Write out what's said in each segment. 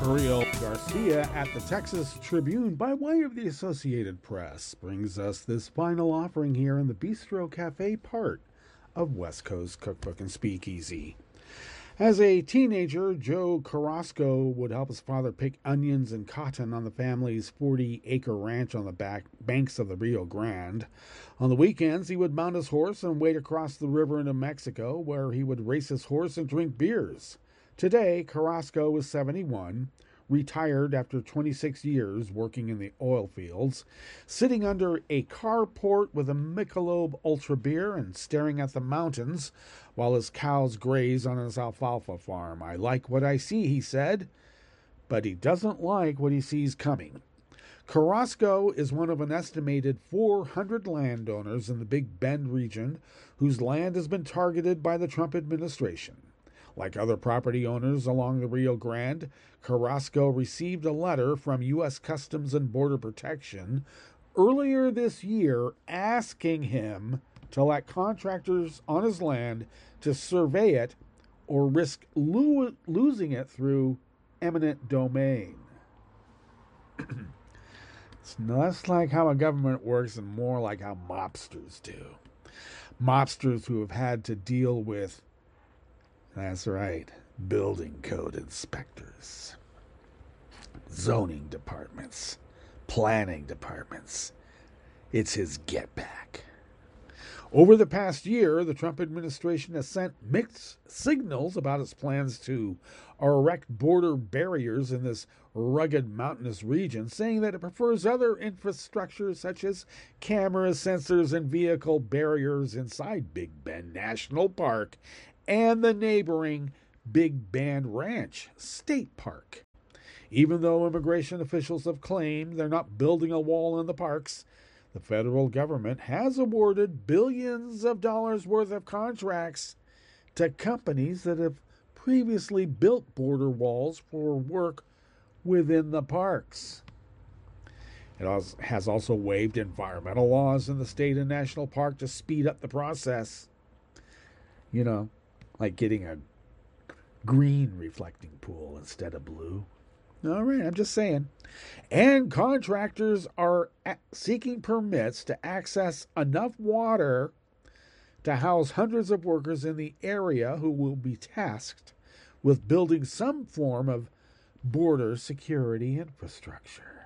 Uriel Garcia at the Texas Tribune, by way of the Associated Press, brings us this final offering here in the Bistro Cafe part of West Coast Cookbook and Speakeasy. As a teenager, Joe Carrasco would help his father pick onions and cotton on the family's 40-acre ranch on the banks of the Rio Grande. On the weekends, he would mount his horse and wade across the river into Mexico, where he would race his horse and drink beers. Today, Carrasco is 71, retired after 26 years working in the oil fields, sitting under a carport with a Michelob Ultra beer and staring at the mountains while his cows graze on his alfalfa farm. I like what I see, he said, but he doesn't like what he sees coming. Carrasco is one of an estimated 400 landowners in the Big Bend region whose land has been targeted by the Trump administration. Like other property owners along the Rio Grande, Carrasco received a letter from U.S. Customs and Border Protection earlier this year asking him to let contractors on his land to survey it or risk losing it through eminent domain. It's less like how a government works and more like how mobsters do. Mobsters who have had to deal with, that's right, building code inspectors, zoning departments, planning departments. It's his get back. Over the past year, the Trump administration has sent mixed signals about its plans to erect border barriers in this rugged mountainous region, saying that it prefers other infrastructure such as cameras, sensors, and vehicle barriers inside Big Bend National Park and the neighboring Big Bend Ranch State Park. Even though immigration officials have claimed they're not building a wall in the parks, the federal government has awarded billions of dollars worth of contracts to companies that have previously built border walls for work within the parks. It has also waived environmental laws in the state and national park to speed up the process. You know, like getting a green reflecting pool instead of blue. All right, I'm just saying. And contractors are seeking permits to access enough water to house hundreds of workers in the area who will be tasked with building some form of border security infrastructure.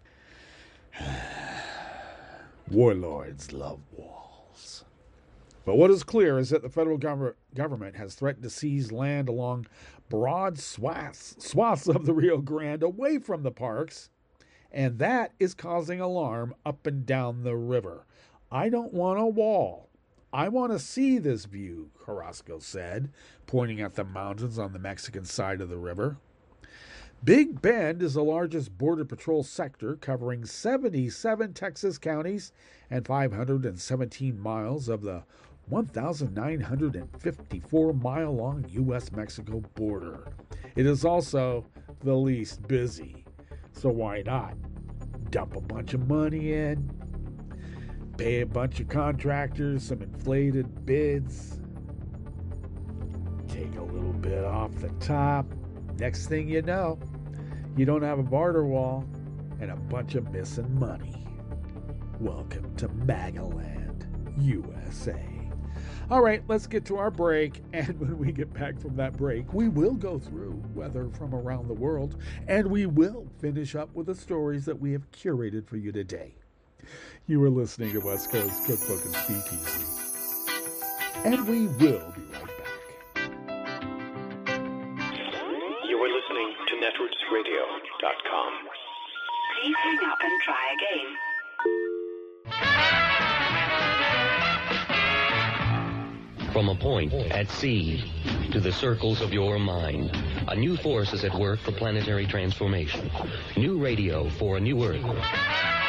Warlords love walls. But what is clear is that the federal government has threatened to seize land along broad swaths of the Rio Grande away from the parks, and that is causing alarm up and down the river. I don't want a wall. I want to see this view, Carrasco said, pointing at the mountains on the Mexican side of the river. Big Bend is the largest Border Patrol sector, covering 77 Texas counties and 517 miles of the 1,954-mile-long U.S.-Mexico border. It is also the least busy, so why not dump a bunch of money in, pay a bunch of contractors some inflated bids, take a little bit off the top. Next thing you know, you don't have a border wall and a bunch of missing money. Welcome to Magaland, USA. All right, let's get to our break, and when we get back from that break, we will go through weather from around the world, and we will finish up with the stories that we have curated for you today. You are listening to West Coast Cookbook and Speakeasy, and we will be right back. You are listening to netrootsradio.com. Please hang up and try again. From a point at sea to the circles of your mind, a new force is at work for planetary transformation. New radio for a new Earth.